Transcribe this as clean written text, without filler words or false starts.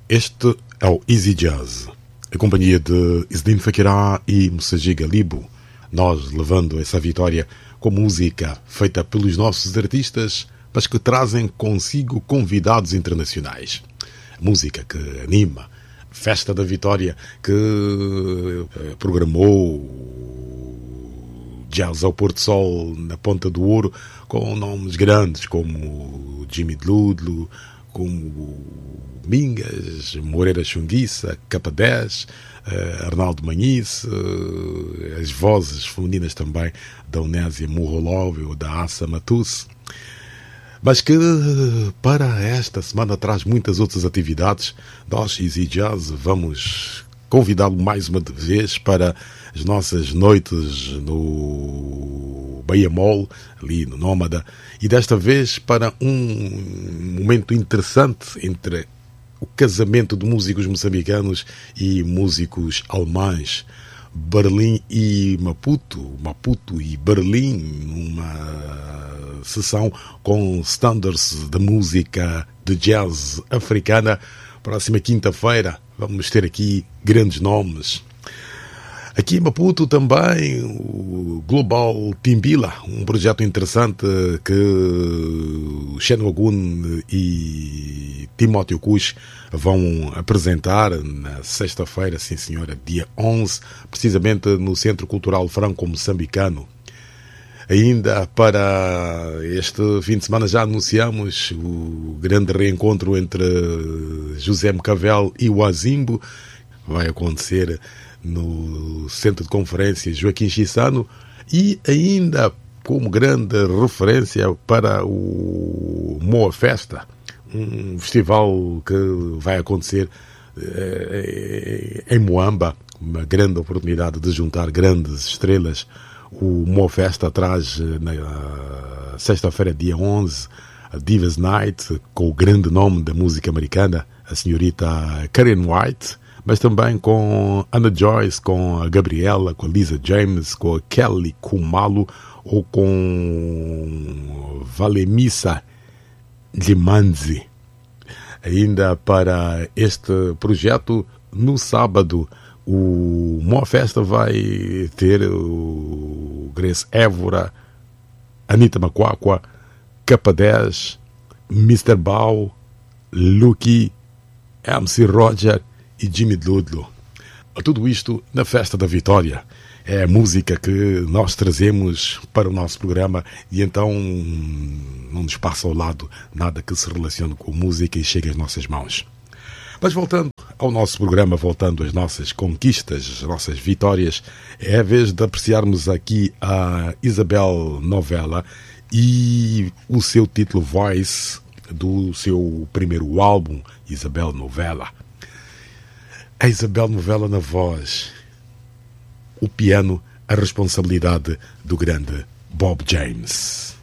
Este é o Easy Jazz, a companhia de Izdin Fakirá e Moussagi Galibo, nós levando essa vitória com música feita pelos nossos artistas, mas que trazem consigo convidados internacionais. Música que anima, Festa da Vitória que programou Jazz ao Porto Sol na Ponta do Ouro, com nomes grandes como Jimmy Dludlo, como Mingas, Moreira Chunguiça, Capa 10, Arnaldo Manhice, as vozes femininas também da Unésia Murrolov ou da Assa Matusse, mas que para esta semana traz muitas outras atividades. Nós, Easy Jazz, vamos convidá-lo mais uma vez para as nossas noites no Bahia Mall, ali no Nómada, e desta vez para um momento interessante entre o casamento de músicos moçambicanos e músicos alemães, Berlim e Maputo e Berlim, numa sessão com standards da música de jazz africana. Próxima quinta-feira vamos ter aqui grandes nomes. Aqui em Maputo também o Global Timbila, um projeto interessante que o Sheno Agun e Timóteo Kush vão apresentar na sexta-feira, sim senhora, dia 11, precisamente no Centro Cultural Franco-Moçambicano. Ainda para este fim de semana já anunciamos o grande reencontro entre José Mcavel e o Azimbo. Vai acontecer no Centro de Conferências Joaquim Chissano, e ainda como grande referência para o Moa Festa, um festival que vai acontecer em Moamba, uma grande oportunidade de juntar grandes estrelas. O Moa Festa traz na sexta-feira, dia 11, a Divas Night, com o grande nome da música americana, a senhorita Karen White, mas também com Anna Joyce, com a Gabriela, com a Lisa James, com a Kelly Kumalo ou com Valemissa Limanzi. Ainda para este projeto, no sábado, o Moa Festa vai ter o Grace Évora, Anitta Macuacua, Capa 10, Mr. Bao, Lucky, MC Roger e Jimmy Dludlo. Tudo isto na Festa da Vitória. É a música que nós trazemos para o nosso programa, e então não nos passa ao lado nada que se relacione com música e chegue às nossas mãos. Mas voltando ao nosso programa, voltando às nossas conquistas, às nossas vitórias, é a vez de apreciarmos aqui a Isabel Novella e o seu título Voice do seu primeiro álbum, Isabel Novella. A Isabel Novella na voz, o piano, a responsabilidade do grande Bob James.